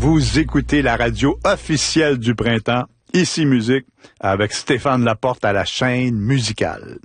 Vous écoutez la radio officielle du printemps, Ici Musique, avec Stéphane Laporte à la chaîne musicale.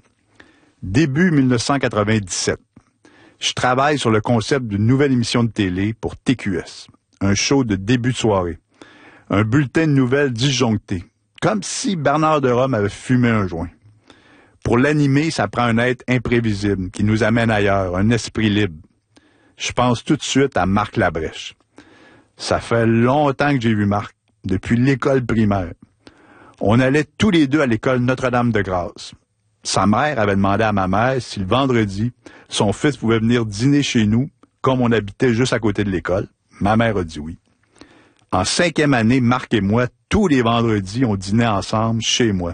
Début 1997. Je travaille sur le concept d'une nouvelle émission de télé pour TQS. Un show de début de soirée. Un bulletin de nouvelles disjoncté. Comme si Bernard de Rome avait fumé un joint. Pour l'animer, ça prend un être imprévisible qui nous amène ailleurs, un esprit libre. Je pense tout de suite à Marc Labrèche. Ça fait longtemps que j'ai vu Marc, depuis l'école primaire. On allait tous les deux à l'école Notre-Dame-de-Grâce. Sa mère avait demandé à ma mère si le vendredi, son fils pouvait venir dîner chez nous, comme on habitait juste à côté de l'école. Ma mère a dit oui. En 5e année, Marc et moi, tous les vendredis, on dînait ensemble chez moi.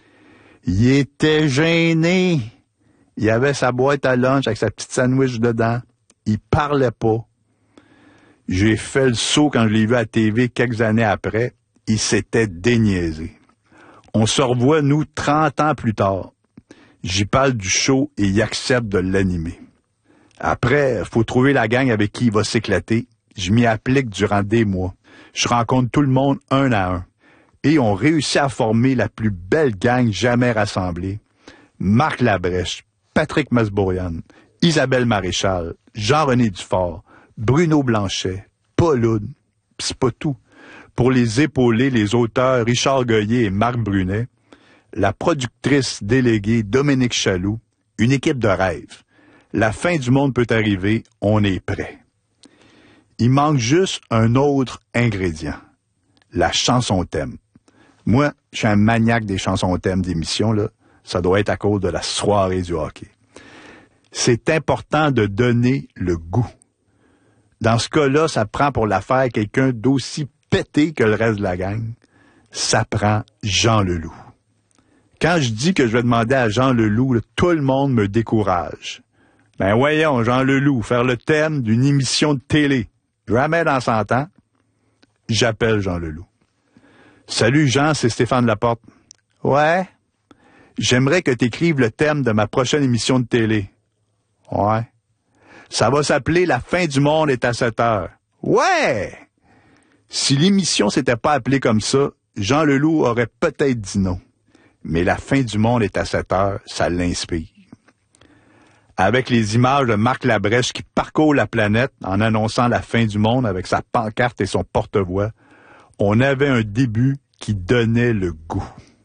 Il était gêné. Il avait sa boîte à lunch avec sa petite sandwich dedans. Il parlait pas. J'ai fait le saut quand je l'ai vu à la TV quelques années après. Il s'était déniaisé. On se revoit, nous, 30 ans plus tard. J'y parle du show et il accepte de l'animer. Après, faut trouver la gang avec qui il va s'éclater. Je m'y applique durant des mois. Je rencontre tout le monde un à un. Et on réussit à former la plus belle gang jamais rassemblée. Marc Labrèche, Patrick Masbourian, Isabelle Maréchal, Jean-René Dufort, Bruno Blanchet, Paul Oud. Pis c'est pas tout. Pour les épauler, les auteurs Richard Goyer et Marc Brunet, la productrice déléguée Dominique Chaloux, une équipe de rêve. La fin du monde peut arriver, on est prêt. Il manque juste un autre ingrédient, la chanson thème. Moi, je suis un maniaque des chansons thème d'émission, là. Ça doit être à cause de la soirée du hockey. C'est important de donner le goût. Dans ce cas-là, ça prend pour la faire quelqu'un d'aussi pété que le reste de la gang. Ça prend Jean Leloup. Quand je dis que je vais demander à Jean Leloup, là, tout le monde me décourage. Ben voyons, Jean Leloup, faire le thème d'une émission de télé. Jamais dans 100 ans, j'appelle Jean Leloup. Salut Jean, c'est Stéphane Laporte. Ouais. J'aimerais que tu écrives le thème de ma prochaine émission de télé. Ouais. Ça va s'appeler La fin du monde est à 7 heures. Ouais! Si l'émission s'était pas appelée comme ça, Jean Leloup aurait peut-être dit non. Mais La fin du monde est à 7 heures, ça l'inspire. Avec les images de Marc Labrèche qui parcourt la planète en annonçant la fin du monde avec sa pancarte et son porte-voix, on avait un début qui donnait le goût.